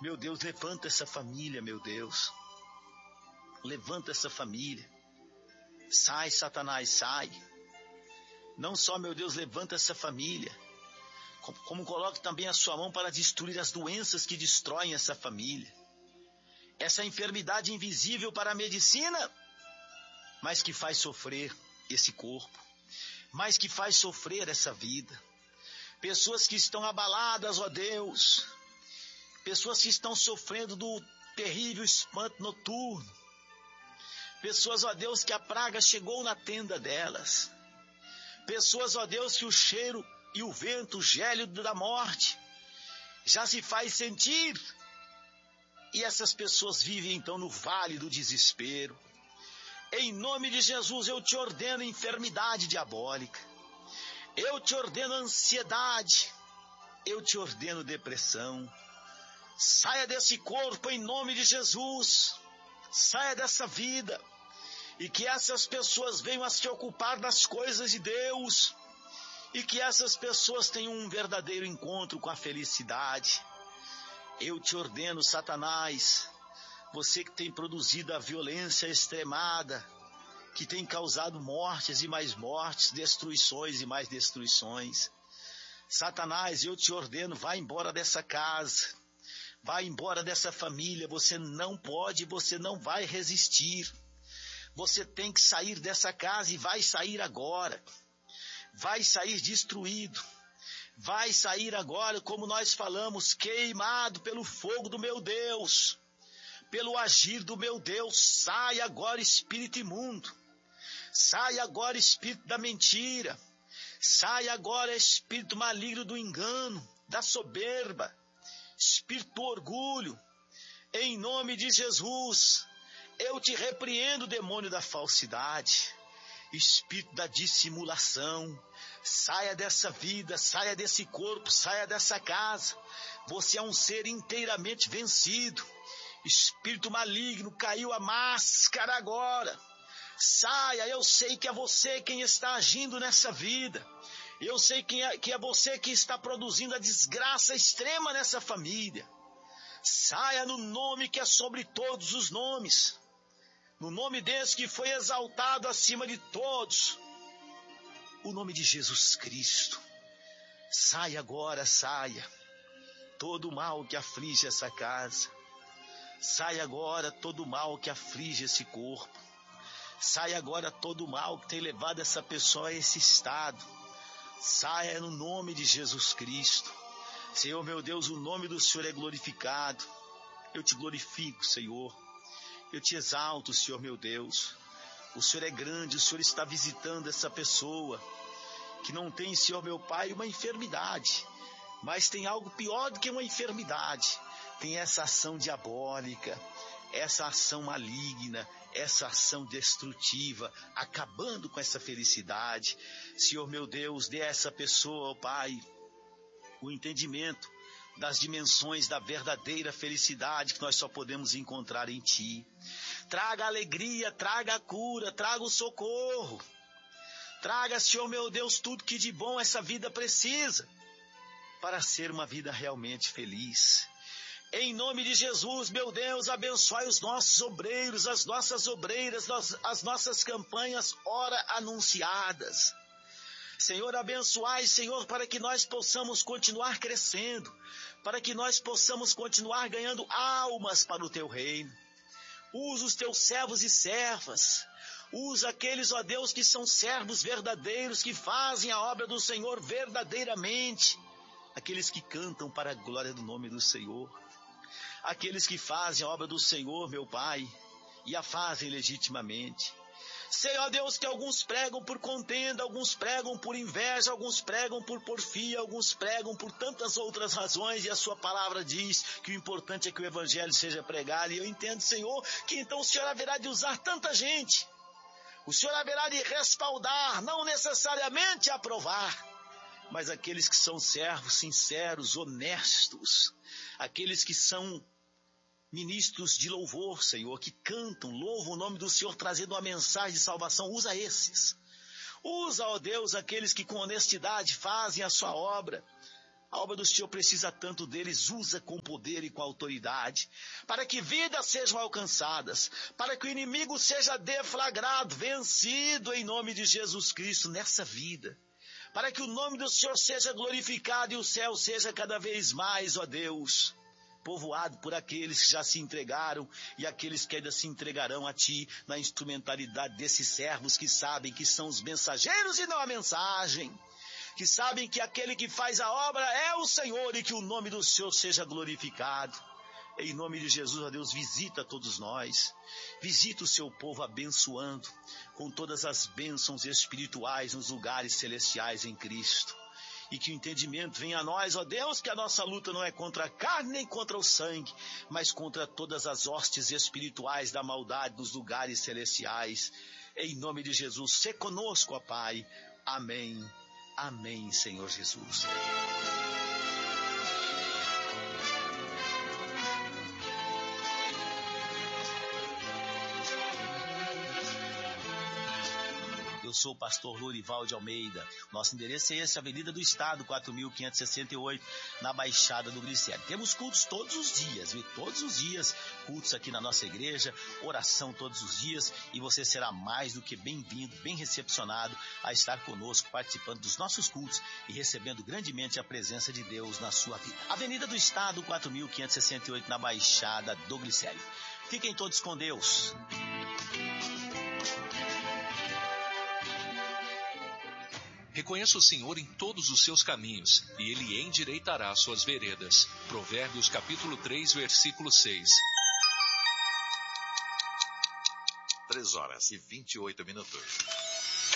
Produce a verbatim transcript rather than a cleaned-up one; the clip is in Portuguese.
Meu Deus, levanta essa família, meu Deus. Levanta essa família. Sai, Satanás, sai. Não só, meu Deus, levanta essa família, como, como coloque também a sua mão para destruir as doenças que destroem essa família. Essa enfermidade invisível para a medicina, mas que faz sofrer esse corpo, mas que faz sofrer essa vida. Pessoas que estão abaladas, ó Deus, pessoas que estão sofrendo do terrível espanto noturno, pessoas, ó Deus, que a praga chegou na tenda delas, pessoas, ó Deus, que o cheiro e o vento gélido da morte já se faz sentir, e essas pessoas vivem então no vale do desespero. Em nome de Jesus, eu te ordeno enfermidade diabólica, eu te ordeno ansiedade, eu te ordeno depressão. Saia desse corpo em nome de Jesus, saia dessa vida, e que essas pessoas venham a se ocupar das coisas de Deus, e que essas pessoas tenham um verdadeiro encontro com a felicidade. Eu te ordeno, Satanás, você que tem produzido a violência extremada, que tem causado mortes e mais mortes, destruições e mais destruições. Satanás, eu te ordeno, vá embora dessa casa, vá embora dessa família, você não pode, você não vai resistir. Você tem que sair dessa casa e vai sair agora. Vai sair destruído. Vai sair agora, como nós falamos, queimado pelo fogo do meu Deus, pelo agir do meu Deus. Sai agora, espírito imundo. Sai agora, espírito da mentira. Sai agora, espírito maligno do engano, da soberba, espírito do orgulho. Em nome de Jesus, eu te repreendo, demônio da falsidade, espírito da dissimulação. Saia dessa vida, saia desse corpo, saia dessa casa. Você é um ser inteiramente vencido. Espírito maligno, caiu a máscara agora. Saia, eu sei que é você quem está agindo nessa vida. Eu sei que é, que é você que está produzindo a desgraça extrema nessa família. Saia no nome que é sobre todos os nomes. No nome desse que foi exaltado acima de todos. O nome de Jesus Cristo. Saia agora, saia. Todo o mal que aflige essa casa. Saia agora todo o mal que aflige esse corpo. Saia agora todo o mal que tem levado essa pessoa a esse estado. Saia no nome de Jesus Cristo. Senhor meu Deus, o nome do Senhor é glorificado. Eu te glorifico, Senhor. Eu te exalto, Senhor meu Deus. O Senhor é grande, o Senhor está visitando essa pessoa que não tem, Senhor meu Pai, uma enfermidade, mas tem algo pior do que uma enfermidade. Tem essa ação diabólica, essa ação maligna, essa ação destrutiva, acabando com essa felicidade. Senhor meu Deus, dê a essa pessoa, ó Pai, o entendimento das dimensões da verdadeira felicidade que nós só podemos encontrar em Ti. Traga a alegria, traga a cura, traga o socorro. Traga, Senhor meu Deus, tudo que de bom essa vida precisa para ser uma vida realmente feliz. Em nome de Jesus, meu Deus, abençoe os nossos obreiros, as nossas obreiras, as nossas campanhas ora anunciadas. Senhor, abençoai, Senhor, para que nós possamos continuar crescendo, para que nós possamos continuar ganhando almas para o Teu reino. Usa os Teus servos e servas. Usa aqueles, ó Deus, que são servos verdadeiros, que fazem a obra do Senhor verdadeiramente. Aqueles que cantam para a glória do nome do Senhor. Aqueles que fazem a obra do Senhor, meu Pai, e a fazem legitimamente. Sei, ó Deus, que alguns pregam por contenda, alguns pregam por inveja, alguns pregam por porfia, alguns pregam por tantas outras razões, e a sua palavra diz que o importante é que o evangelho seja pregado, e eu entendo, Senhor, que então o Senhor haverá de usar tanta gente, o Senhor haverá de respaldar, não necessariamente aprovar, mas aqueles que são servos sinceros, honestos, aqueles que são ministros de louvor, Senhor, que cantam, louvam o nome do Senhor, trazendo uma mensagem de salvação. Usa esses. Usa, ó Deus, aqueles que com honestidade fazem a sua obra, A obra do Senhor precisa tanto deles, usa com poder e com autoridade, para que vidas sejam alcançadas, para que o inimigo seja deflagrado, vencido em nome de Jesus Cristo nessa vida, para que o nome do Senhor seja glorificado e o céu seja cada vez mais, ó Deus, povoado por aqueles que já se entregaram e aqueles que ainda se entregarão a Ti na instrumentalidade desses servos que sabem que são os mensageiros e não a mensagem, que sabem que aquele que faz a obra é o Senhor e que o nome do Senhor seja glorificado. Em nome de Jesus, ó Deus, visita todos nós, visita o seu povo abençoando com todas as bênçãos espirituais nos lugares celestiais em Cristo. E que o entendimento venha a nós, ó Deus, que a nossa luta não é contra a carne nem contra o sangue, mas contra todas as hostes espirituais da maldade nos lugares celestiais. Em nome de Jesus, sê conosco, ó Pai. Amém. Amém, Senhor Jesus. Eu sou o pastor Lorival de Almeida. Nosso endereço é esse, Avenida do Estado, quatro mil quinhentos e sessenta e oito, na Baixada do Glicério. Temos cultos todos os dias, viu? Todos os dias, cultos aqui na nossa igreja, oração todos os dias, e você será mais do que bem-vindo, bem recepcionado a estar conosco, participando dos nossos cultos e recebendo grandemente a presença de Deus na sua vida. Avenida do Estado, quatro mil quinhentos e sessenta e oito, na Baixada do Glicério. Fiquem todos com Deus. Reconheça o Senhor em todos os seus caminhos, e Ele endireitará suas veredas. Provérbios capítulo três, versículo seis. Três horas e vinte e oito minutos.